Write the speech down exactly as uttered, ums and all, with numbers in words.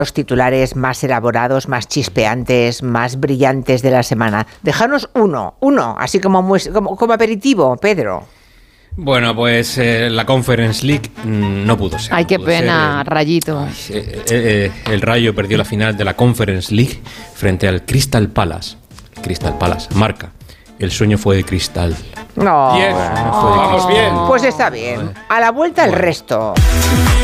los titulares más elaborados, más chispeantes, más brillantes de la semana. Déjanos uno, uno, así como, muy, como, como aperitivo, Pedro. Bueno, pues eh, la Conference League mmm, no pudo ser. Ay, no qué pudo pena, ser, eh, Rayito. Ay, eh, eh, el Rayo perdió la final de la Conference League frente al Crystal Palace. Crystal Palace, marca. El sueño fue de cristal. No, Bien, no vamos bien. Pues está bien. A la vuelta el Bueno. resto.